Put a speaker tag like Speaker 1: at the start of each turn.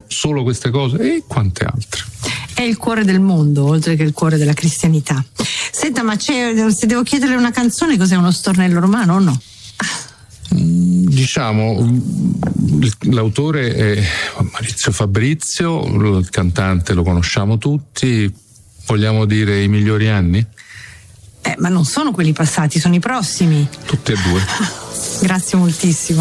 Speaker 1: solo queste cose e quante altre.
Speaker 2: È il cuore del mondo, oltre che il cuore della cristianità. Senta, ma se devo chiederle una canzone, cos'è, uno stornello romano o no?
Speaker 1: Diciamo, l'autore è Maurizio Fabrizio, il cantante lo conosciamo tutti, vogliamo dire i migliori anni?
Speaker 2: Ma non sono quelli passati, sono i prossimi.
Speaker 1: Tutti e due.
Speaker 2: Grazie moltissimo.